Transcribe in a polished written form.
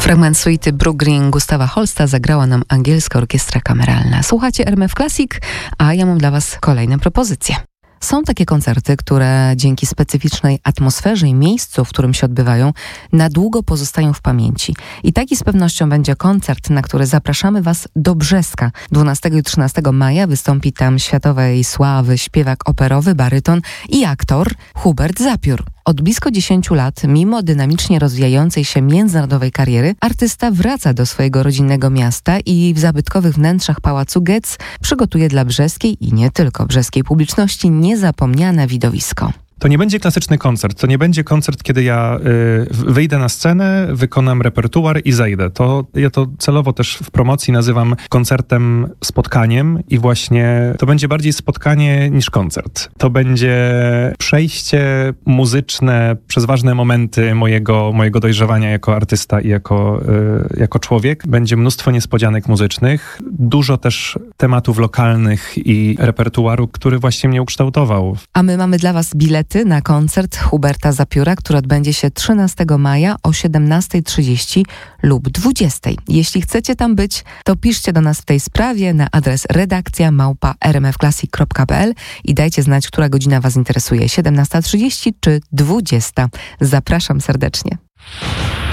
Fragment suity Brooklyn Gustawa Holsta zagrała nam angielska orkiestra kameralna. Słuchacie RMF Classic, a ja mam dla Was kolejne propozycje. Są takie koncerty, które dzięki specyficznej atmosferze i miejscu, w którym się odbywają, na długo pozostają w pamięci. I taki z pewnością będzie koncert, na który zapraszamy Was do Brzeska. 12 i 13 maja wystąpi tam światowej sławy śpiewak operowy, baryton i aktor Hubert Zapiór. Od blisko 10 lat, mimo dynamicznie rozwijającej się międzynarodowej kariery, artysta wraca do swojego rodzinnego miasta i w zabytkowych wnętrzach Pałacu Getz przygotuje dla brzeskiej i nie tylko brzeskiej publiczności niezapomniane widowisko. To nie będzie klasyczny koncert. To nie będzie koncert, kiedy ja wyjdę na scenę, wykonam repertuar i zejdę. Ja to celowo też w promocji nazywam koncertem spotkaniem i właśnie to będzie bardziej spotkanie niż koncert. To będzie przejście muzyczne przez ważne momenty mojego dojrzewania jako artysta i jako człowiek. Będzie mnóstwo niespodzianek muzycznych, dużo też tematów lokalnych i repertuaru, który właśnie mnie ukształtował. A my mamy dla Was bilety na koncert Huberta Zapióra, który odbędzie się 13 maja o 17:30 lub 20:00. Jeśli chcecie tam być, to piszcie do nas w tej sprawie na adres redakcja@rmfclassic.pl i dajcie znać, która godzina Was interesuje, 17:30 czy 20:00. Zapraszam serdecznie.